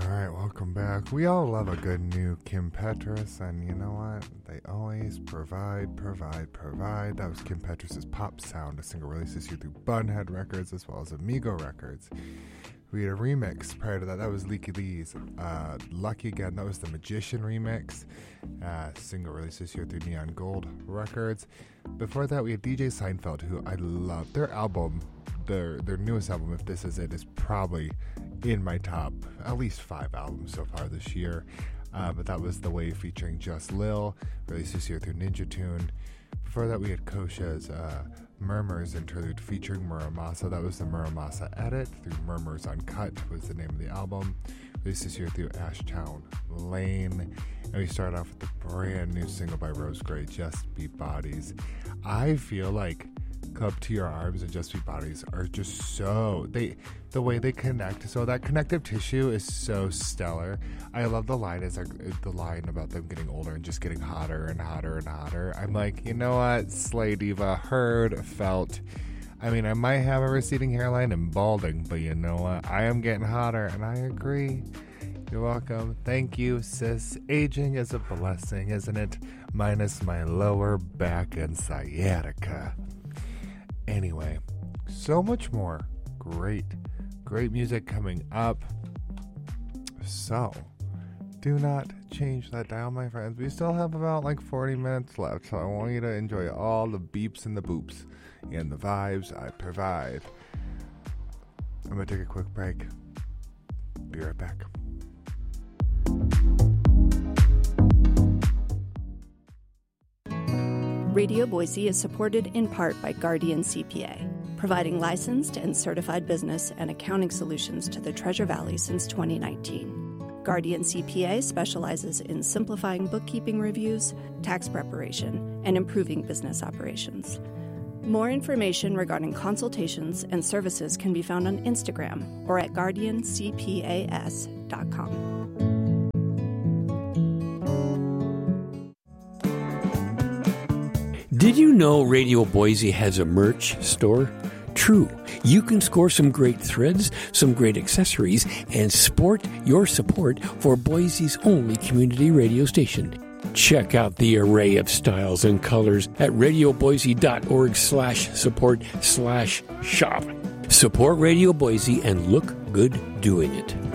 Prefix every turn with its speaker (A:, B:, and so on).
A: Alright, welcome back. We all love a good new Kim Petras, and you know what? They always provide. That was Kim Petras' Pop Sound, a single release this year through Bunhead Records as well as Amigo Records. We had a remix prior to that. That was Leaky Lee's Lucky Again. That was the Magician remix, single release this year through Neon Gold Records. Before that, we had DJ Seinfeld, who I love. Their album, their newest album, If This Is It, is probably in my top at least 5 albums so far this year. But that was The Wave featuring Just Lil, released this year through Ninja Tune. Before that, we had Kosha's Murmurs interlude featuring Muramasa. That was the Muramasa edit through Murmurs Uncut was the name of the album. Released this year through Ashtown Lane. And we start off with the brand new single by Rose Gray, Just Be Bodies. I feel like Club to Your Arms and Just Be Bodies are just so, the way they connect, so that connective tissue is so stellar. I love the line the line about them getting older and just getting hotter and hotter and hotter. I'm like, you know what, Slay Diva, heard, felt. I mean, I might have a receding hairline and balding, but you know what, I am getting hotter, and I agree. You're welcome. Thank you, sis. Aging is a blessing, isn't it? Minus my lower back and sciatica. Anyway, so much more great music coming up. So, do not change that dial, my friends. We still have about 40 minutes left, so I want you to enjoy all the beeps and the boops and the vibes I provide. I'm going to take a quick break. Be right back.
B: Radio Boise is supported in part by Guardian CPA, providing licensed and certified business and accounting solutions to the Treasure Valley since 2019. Guardian CPA specializes in simplifying bookkeeping reviews, tax preparation, and improving business operations. More information regarding consultations and services can be found on Instagram or at guardiancpas.com.
C: Did you know Radio Boise has a merch store? True. You can score some great threads, some great accessories, and sport your support for Boise's only community radio station. Check out the array of styles and colors at radioboise.org/support/shop. Support Radio Boise and look good doing it.